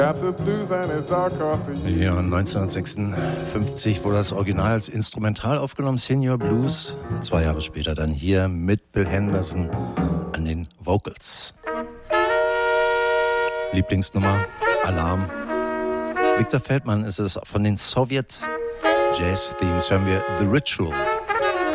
Ja, 1956 wurde das Original als Instrumental aufgenommen, Senior Blues. 2 Jahre später dann hier mit Bill Henderson an den Vocals. Lieblingsnummer, Alarm. Victor Feldmann ist es von den Sowjet Jazz Themes, hören wir The Ritual.